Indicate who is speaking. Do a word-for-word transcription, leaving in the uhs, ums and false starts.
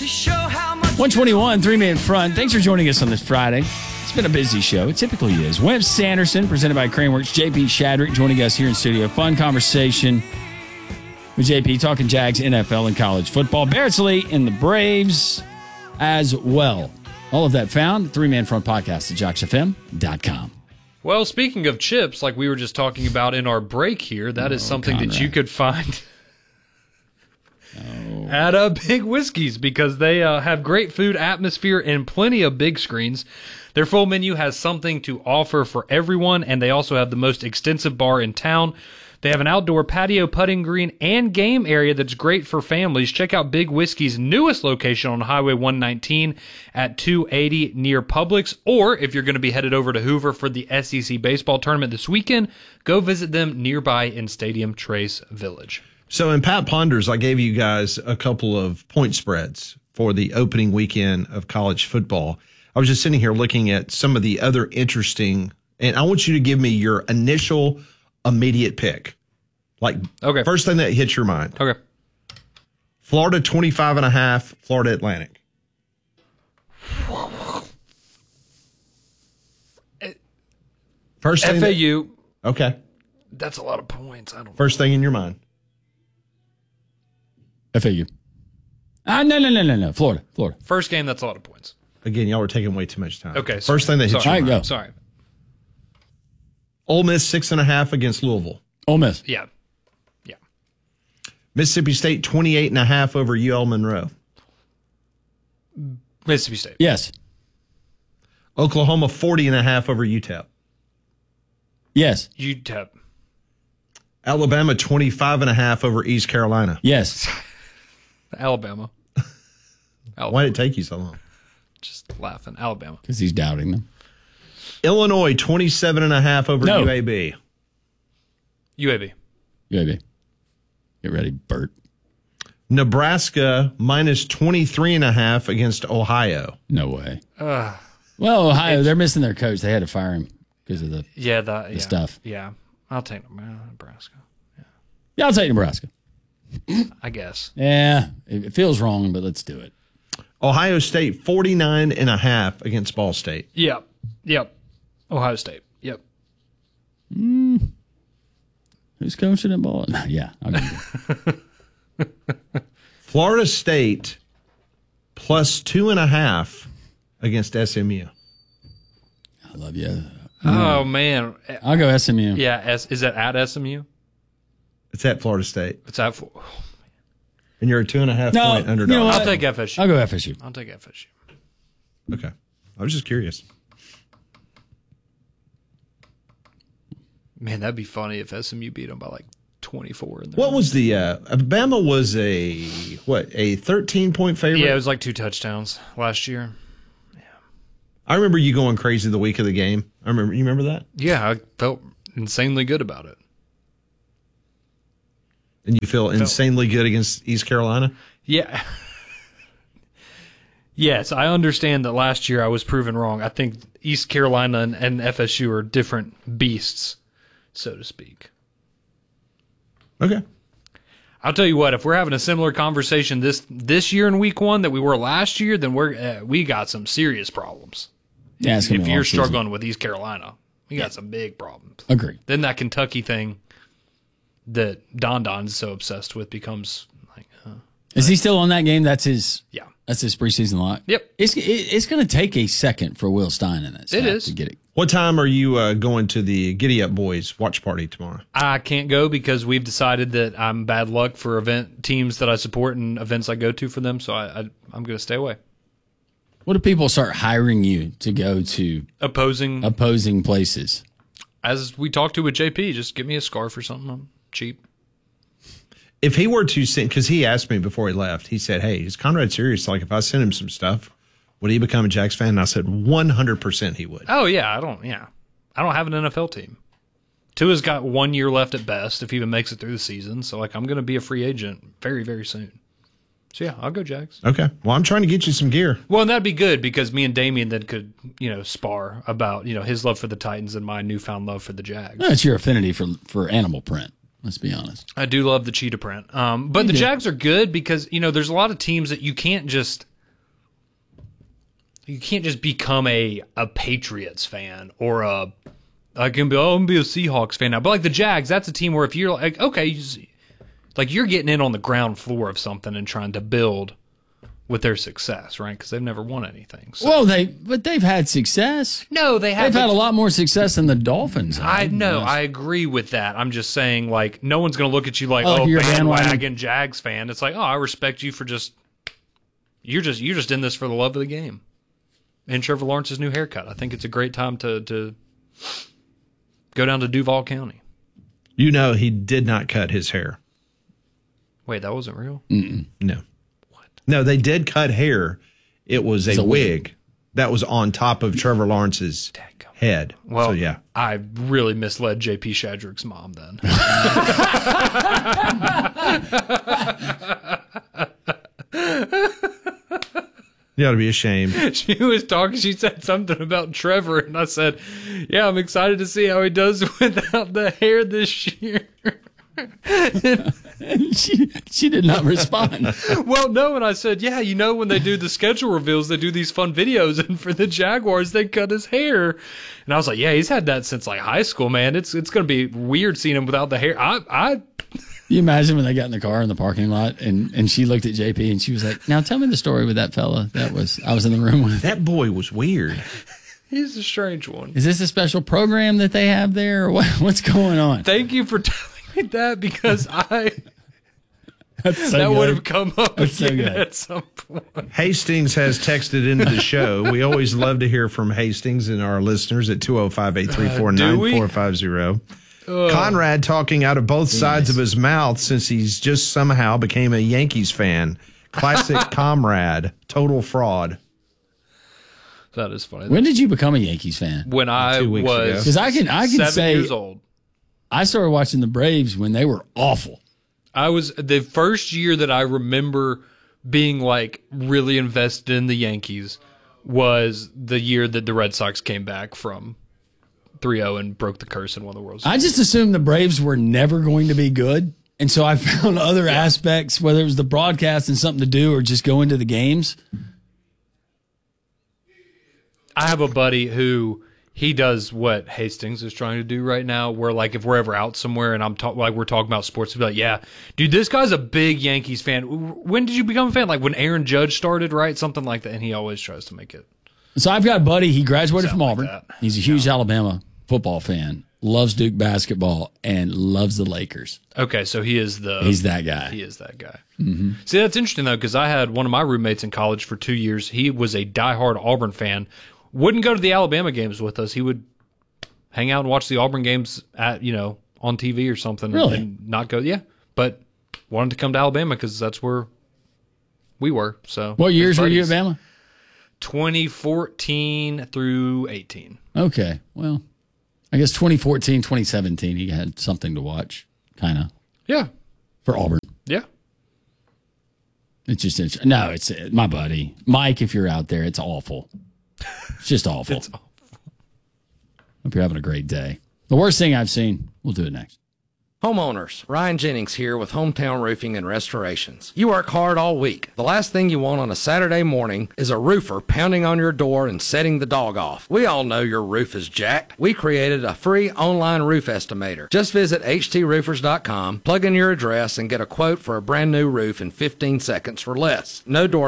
Speaker 1: one twenty-one, three-man front. Thanks for joining us on this Friday. It's been a busy show. It typically is. Webb Sanderson, presented by Craneworks. J P Shadrick joining us here in studio. Fun conversation with J P talking Jags, N F L, and college football. Barrett's Lee and the Braves as well. All of that found at three man front podcast at jocks f m dot com.
Speaker 2: Well, speaking of chips, like we were just talking about in our break here, that oh, is something Conrad. that you could find oh. at uh, Big Whiskey's because they uh, have great food atmosphere and plenty of big screens. Their full menu has something to offer for everyone, and they also have the most extensive bar in town. They have an outdoor patio, putting green, and game area that's great for families. Check out Big Whiskey's newest location on Highway one nineteen at two eighty near Publix. Or if you're going to be headed over to Hoover for the S E C baseball tournament this weekend, go visit them nearby in Stadium Trace Village.
Speaker 3: So in Pat Ponders, I gave you guys a couple of point spreads for the opening weekend of college football. I was just sitting here looking at some of the other interesting, and I want you to give me your initial immediate pick. Like, okay. First thing that hits your mind.
Speaker 2: Okay.
Speaker 3: Florida twenty-five and a half, Florida Atlantic. First thing
Speaker 2: F A U.
Speaker 3: That, okay.
Speaker 2: That's a lot of points. I don't
Speaker 3: First
Speaker 2: know.
Speaker 3: thing in your mind.
Speaker 1: F A U. Ah, no, no, no, no, no. Florida, Florida.
Speaker 2: First game, that's a lot of points.
Speaker 3: Again, y'all were taking way too much time.
Speaker 2: Okay.
Speaker 3: First
Speaker 2: sorry.
Speaker 3: thing that hits
Speaker 2: sorry.
Speaker 3: your mind.
Speaker 1: Go.
Speaker 2: Sorry.
Speaker 3: Ole Miss six and a half against Louisville.
Speaker 1: Ole Miss.
Speaker 2: Yeah. Yeah.
Speaker 3: Mississippi State twenty-eight and a half over U L Monroe.
Speaker 2: Mississippi State.
Speaker 1: Yes.
Speaker 3: Oklahoma forty and a half over U T E P.
Speaker 1: Yes.
Speaker 2: U T E P.
Speaker 3: Alabama twenty-five and a half over East Carolina.
Speaker 1: Yes.
Speaker 2: Alabama. Alabama.
Speaker 3: Why did it take you so long?
Speaker 2: Just laughing. Alabama.
Speaker 1: Because he's doubting them.
Speaker 3: Illinois twenty-seven and a half over
Speaker 1: no.
Speaker 3: U A B.
Speaker 2: U A B.
Speaker 1: U A B. Get ready, Bert.
Speaker 3: Nebraska minus twenty-three and a half against Ohio.
Speaker 1: No way.
Speaker 2: Uh,
Speaker 1: well, Ohio, they're missing their coach. They had to fire him because of the,
Speaker 2: yeah, the,
Speaker 1: the
Speaker 2: yeah,
Speaker 1: stuff.
Speaker 2: Yeah. I'll take Nebraska. Yeah.
Speaker 1: Yeah, I'll take Nebraska.
Speaker 2: I guess.
Speaker 1: Yeah, it feels wrong, but let's do it.
Speaker 3: Ohio State forty-nine and a half against Ball State.
Speaker 2: Yep. Yep. Ohio State. Yep.
Speaker 1: Mm. Who's coaching at ball? Yeah. I'll go.
Speaker 3: Florida State plus two and a half against S M U.
Speaker 1: I love you.
Speaker 2: Oh, man.
Speaker 1: I'll go S M U.
Speaker 2: Yeah. S, is that at S M U?
Speaker 3: It's at Florida State.
Speaker 2: It's at oh,
Speaker 3: and you're a two and a half
Speaker 1: no,
Speaker 3: point underdog.
Speaker 1: You know
Speaker 2: I'll take F S U.
Speaker 1: I'll go F S U.
Speaker 2: I'll take F S U.
Speaker 3: Okay. I was just curious.
Speaker 2: Man, that'd be funny if S M U beat them by like twenty-four. In
Speaker 3: What was the uh, Alabama was a what a thirteen point favorite?
Speaker 2: Yeah, it was like two touchdowns last year. Yeah,
Speaker 3: I remember you going crazy the week of the game. I remember. You remember that?
Speaker 2: Yeah, I felt insanely good about it.
Speaker 3: And you feel insanely good against East Carolina?
Speaker 2: Yeah. Yes, I understand that last year I was proven wrong. I think East Carolina and, and F S U are different beasts, so to speak.
Speaker 3: Okay.
Speaker 2: I'll tell you what, if we're having a similar conversation this this year in week one that we were last year, then we're uh, we got some serious problems.
Speaker 1: Yeah, it's
Speaker 2: if
Speaker 1: gonna be
Speaker 2: you're
Speaker 1: long season.
Speaker 2: struggling with East Carolina, we got some big problems.
Speaker 1: Agree.
Speaker 2: Then that Kentucky thing that Don Don's so obsessed with becomes like, uh,
Speaker 1: is he still on that game? That's his.
Speaker 2: Yeah.
Speaker 1: That's his preseason lock.
Speaker 2: Yep.
Speaker 1: It's it, it's going to take a second for Will Stein in it.
Speaker 2: It is
Speaker 1: to get it.
Speaker 3: What time are you uh, going to the Giddy Up Boys watch party tomorrow?
Speaker 2: I can't go because we've decided that I'm bad luck for event teams that I support and events I go to for them. So I, I I'm going to stay away.
Speaker 1: What if people start hiring you to go to
Speaker 2: Opposing
Speaker 1: opposing places?
Speaker 2: As we talked to with J P, just give me a scarf or something. I'm cheap.
Speaker 3: If he were to send, because he asked me before he left, he said, hey, is Conrad serious? Like, if I send him some stuff, would he become a Jags fan? And I said, one hundred percent he would.
Speaker 2: Oh, yeah. I don't, yeah. I don't have an N F L team. Tua's got one year left at best if he even makes it through the season. So, like, I'm going to be a free agent very, very soon. So, yeah, I'll go Jags.
Speaker 3: Okay. Well, I'm trying to get you some gear.
Speaker 2: Well, and that'd be good because me and Damian then could, you know, spar about, you know, his love for the Titans and my newfound love for the Jags.
Speaker 1: No, it's your affinity for for animal print. Let's be honest.
Speaker 2: I do love the cheetah print. Um, but
Speaker 1: You
Speaker 2: the
Speaker 1: do.
Speaker 2: Jags are good because, you know, there's a lot of teams that you can't just you can't just become a, a Patriots fan or a I can be oh, I'm gonna be a Seahawks fan now. But like the Jags, that's a team where if you're like okay, you just, like you're getting in on the ground floor of something and trying to build with their success, right? Because they've never won anything. So.
Speaker 1: Well, they but they've had success.
Speaker 2: No, they have.
Speaker 1: They've had a lot more success than the Dolphins.
Speaker 2: I know. I agree with that. I'm just saying, like, no one's going to look at you like,
Speaker 1: oh,
Speaker 2: oh,
Speaker 1: you're
Speaker 2: bandwagon
Speaker 1: bandwagon
Speaker 2: Jags fan. It's like, oh, I respect you for just you're just you're just in this for the love of the game. And Trevor Lawrence's new haircut. I think it's a great time to to go down to Duval County.
Speaker 3: You know, he did not cut his hair.
Speaker 2: Wait, that wasn't real?
Speaker 3: Mm-mm. No. What? No, they did cut hair. It was a, a wig. wig that was on top of Trevor Lawrence's head.
Speaker 2: Well,
Speaker 3: so, yeah.
Speaker 2: I really misled J P Shadrick's mom then.
Speaker 3: You ought to be ashamed.
Speaker 2: She was talking, she said something about Trevor, and I said, yeah, I'm excited to see how he does without the hair this year.
Speaker 1: she she did not respond.
Speaker 2: Well, no, and I said, yeah, you know, when they do the schedule reveals, they do these fun videos, and for the Jaguars, they cut his hair. And I was like, yeah, he's had that since like high school, man. It's it's going to be weird seeing him without the hair. I I.
Speaker 1: You imagine when they got in the car in the parking lot and, and she looked at J P and she was like, now tell me the story with that fella that was I was in the room with.
Speaker 3: That boy was weird.
Speaker 2: He's a strange one.
Speaker 1: Is this a special program that they have there or what, what's going on?
Speaker 2: Thank you for telling me that because I
Speaker 1: That's so
Speaker 2: that
Speaker 1: good.
Speaker 2: would have come up
Speaker 1: That's
Speaker 2: again
Speaker 1: so good.
Speaker 2: at some point.
Speaker 3: Hastings has texted into the show. We always love to hear from Hastings and our listeners at two oh five, eight three four, nine four five zero. Uh, Conrad talking out of both sides nice. of his mouth since he's just somehow became a Yankees fan. Classic comrade. Total fraud.
Speaker 2: That is funny.
Speaker 1: When did you become a Yankees fan?
Speaker 2: When I was
Speaker 1: because I can I can
Speaker 2: seven
Speaker 1: say
Speaker 2: years old.
Speaker 1: I started watching the Braves when they were awful.
Speaker 2: I was the first year that I remember being like really invested in the Yankees was the year that the Red Sox came back from three oh and broke the curse and won the World Series.
Speaker 1: I just assumed the Braves were never going to be good. And so I found other yeah. aspects, whether it was the broadcast and something to do or just go into the games.
Speaker 2: I have a buddy who he does what Hastings is trying to do right now, where like if we're ever out somewhere and I'm talk, like we're talking about sports, he'll be like, yeah, dude, this guy's a big Yankees fan. When did you become a fan? Like when Aaron Judge started, right? Something like that. And he always tries to make it.
Speaker 1: So I've got a buddy. He graduated
Speaker 2: Sound
Speaker 1: from
Speaker 2: like
Speaker 1: Auburn.
Speaker 2: that.
Speaker 1: He's a huge
Speaker 2: Yeah.
Speaker 1: Alabama football fan, loves Duke basketball, and loves the Lakers.
Speaker 2: Okay, so he is the
Speaker 1: He's that guy.
Speaker 2: He is that guy.
Speaker 1: Mm-hmm.
Speaker 2: See, that's interesting though, because I had one of my roommates in college for two years. He was a diehard Auburn fan. Wouldn't go to the Alabama games with us. He would hang out and watch the Auburn games at you know on T V or something.
Speaker 1: Really?
Speaker 2: And not go. Yeah, but wanted to come to Alabama because that's where we were. So
Speaker 1: What years
Speaker 2: as
Speaker 1: were you at
Speaker 2: buddies.
Speaker 1: Bama?
Speaker 2: twenty fourteen through eighteen.
Speaker 1: Okay. Well, I guess twenty fourteen, twenty seventeen, he had something to watch, kind of,
Speaker 2: Yeah,
Speaker 1: for Auburn.
Speaker 2: yeah.
Speaker 1: It's just, it's, no, it's uh, my buddy. Mike, if you're out there, it's awful. It's just awful.
Speaker 2: It's awful.
Speaker 1: Hope you're having a great day. The worst thing I've seen, we'll do it next.
Speaker 4: Homeowners, Ryan Jennings here with Hometown Roofing and Restorations. You work hard all week. The last thing you want on a Saturday morning is a roofer pounding on your door and setting the dog off. We all know your roof is jacked. We created a free online roof estimator. Just visit h t roofers dot com, plug in your address, and get a quote for a brand new roof in fifteen seconds or less. No door